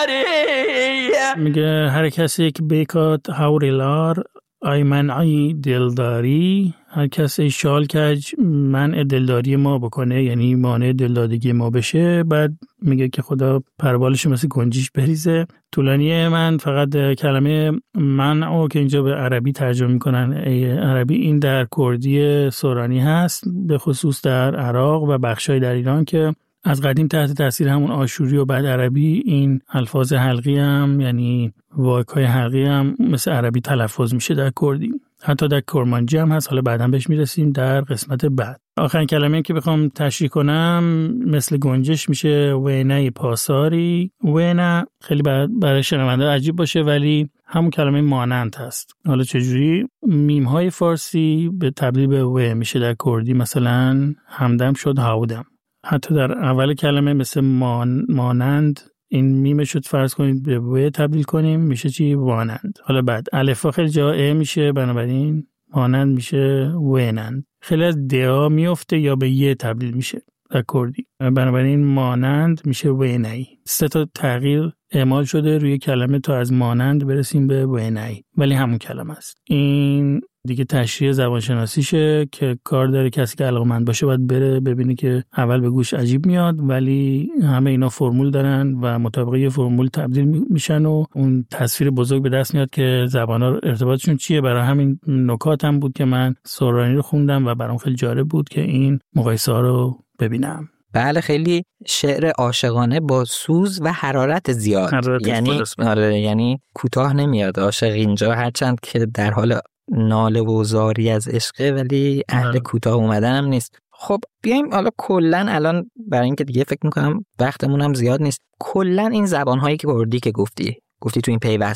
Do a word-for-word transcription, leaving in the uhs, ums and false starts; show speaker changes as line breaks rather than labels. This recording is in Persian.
میگه هر کسی که بیکات هوریلار ای منعی دلداری، هر کسی شال کج منع دلداری ما بکنه، یعنی مانع دلدادگی ما بشه. بعد میگه که خدا پربالش مثل گنجیش بریزه. طولانیه، من فقط کلمه منع که اینجا به عربی ترجمه میکنن عربی، این در کردی سورانی هست، به خصوص در عراق و بخشای در ایران که از قدیم تحت تاثیر همون آشوری و بعد عربی این الفاظ حلقی هم، یعنی واژه‌های حلقی هم مثل عربی تلفظ میشه در کردی. حتی در کرمانجی هم هست، حالا بعداً بهش میرسیم در قسمت بعد. آخرین کلمه‌ای که بخوام تشریح کنم مثل گنجش میشه وینه پاساری. وینه خیلی برای شنونده عجیب باشه ولی همون کلمه مانند هست. حالا چجوری؟ میم‌های فارسی به تبدیل به و میشه در کردی، مثلا همدم شد هاودم. حتی در اول کلمه مثل مان، مانند، این میمه شد فرض کنید به و تبدیل کنیم میشه چی؟ وانند. حالا بعد الفا خیلی جا ا میشه، بنابراین مانند میشه وینند. خیلی از دعا میفته یا به ی تبدیل میشه در کردی، بنابراین مانند میشه وینایی. سه تا تغییر اعمال شده روی کلمه تا از مانند برسیم به وینایی، ولی همون کلمه است. این دیگه تشریح زبانشناسیشه که کار داره کسی که علاقه‌مند باشه باید بره ببینه که اول به گوش عجیب میاد ولی همه اینا فرمول دارن و مطابق یه فرمول تبدیل میشن و اون تصویر بزرگ به دست میاد که زبان‌ها ارتباطشون چیه. برای همین نکات هم بود که من سورانی رو خوندم و برام خیلی جالب بود که این مقایسه ها رو ببینم.
بله، خیلی شعر عاشقانه با سوز و حرارت زیاد،
حرارت
یعنی آره، یعنی کوتاه نمیاد عاشق اینجا، هرچند که در حال ناله و زاری از عشقه ولی اهل کوتاه اومدن هم نیست. خب بیایم حالا کلن الان برای اینکه دیگه فکر میکنم وقتمون هم زیاد نیست، کلن این زبان‌هایی که کردی که گفتی گفتی تو این پیوست